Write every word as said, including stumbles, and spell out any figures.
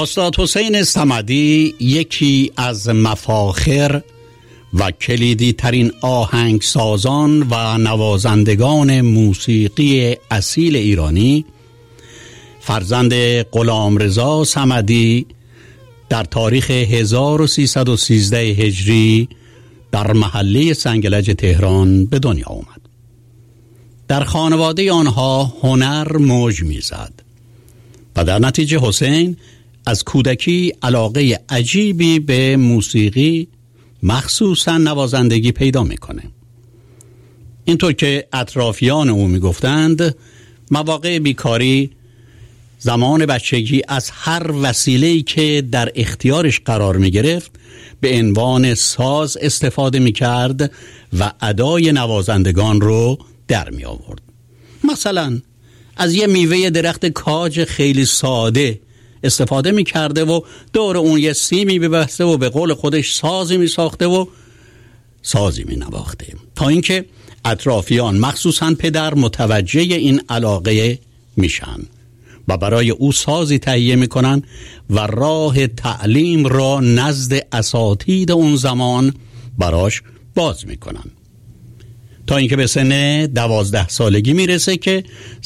استاد حسین صمدی یکی از مفاخر و کلیدی ترین آهنگسازان و نوازندگان موسیقی اصیل ایرانی، فرزند غلامرضا صمدی، در تاریخ هزار و سیصد و سیزده هجری در محله سنگلج تهران به دنیا آمد. در خانواده آنها هنر موج میزد و در نتیجه حسین از کودکی علاقه عجیبی به موسیقی، مخصوصا نوازندگی پیدا میکنه. اینطور که اطرافیان او میگفتند مواقع بیکاری زمان بچگی از هر وسیله‌ای که در اختیارش قرار میگرفت به عنوان ساز استفاده میکرد و ادای نوازندگان رو در می آورد. مثلا از یه میوه درخت کاج خیلی ساده استفاده می کرده و دور اون یه سیمی ببسته و به قول خودش سازی می ساخته و سازی می نواخته، تا اینکه اطرافیان مخصوصا پدر متوجه این علاقه میشن و برای او سازی تهیه می کنن و راه تعلیم را نزد اساتید اون زمان براش باز می کنن، تا اینکه به سن دوازده سالگی میرسه که